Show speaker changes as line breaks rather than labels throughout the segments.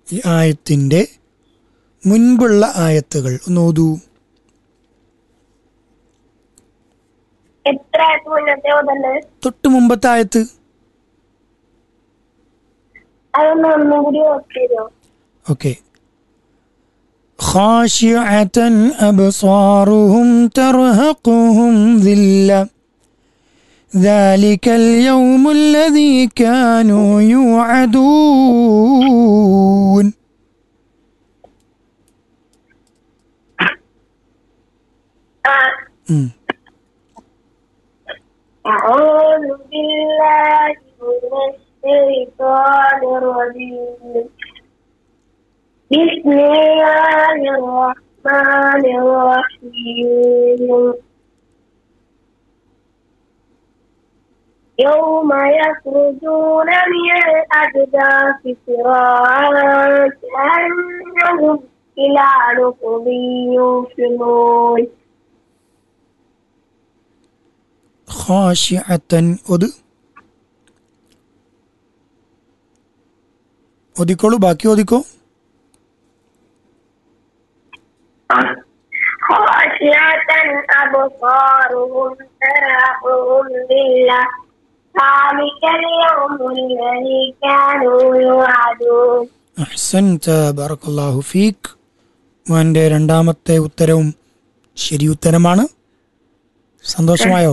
ഈ ആയത്തിൻ്റെ മുൻപുള്ള ആയത്തുകൾ ഒന്ന് ഓതൂ.
എത്ര ആയത്ത് മുന്നത്തെ ഓതല്ലേ?
തൊട്ട് മുമ്പത്തെ ആയത്ത്.
അതൊന്ന് ഒന്നും കൂടി ഓർത്തിരോ?
ഓക്കെ. خاشعة أبصارهم ترهقهم ذلة ذلك اليوم الذي كانوا يوعدون.
أعوذ بالله من الشيطان الرجيم. بسم الله الرحمن الرحيم. يوم يخرجون من الأجداث سراعا كأنهم إلى نصب يوفضون.
خاشعة ഓതിക്കോളൂ, ബാക്കി ഓതിക്കോ.
خاشعة أبصارهم ترهقهم ذلة ذلك اليوم الذي كانوا يوعدون.
അഹ്സൻത, ബറക്കല്ലാഹു ഫീക്ക്. മോൻ്റെ രണ്ടാമത്തെ ഉത്തരവും ശരി ഉത്തരമാണ്. സന്തോഷമായോ?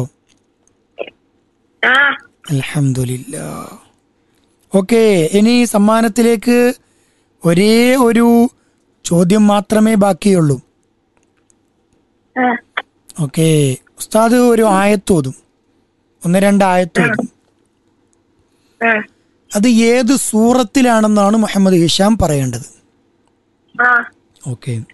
അൽഹംദുലില്ലാ. ഓക്കെ, ഇനി സമ്മാനത്തിലേക്ക് ഒരേ ഒരു ചോദ്യം മാത്രമേ ബാക്കിയുള്ളൂ. ഓക്കെ, ഉസ്താദ് ഒരു ആയത്തോതും, 1-2 ആയത്തോതും. അത് ഏത് സൂറത്തിലാണെന്നാണ് മുഹമ്മദ് ഹിഷാം പറയേണ്ടത്. ഓക്കെ.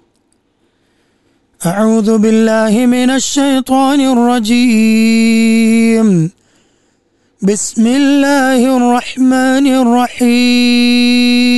أعوذ بالله من الشيطان الرجيم. بسم الله الرحمن الرحيم.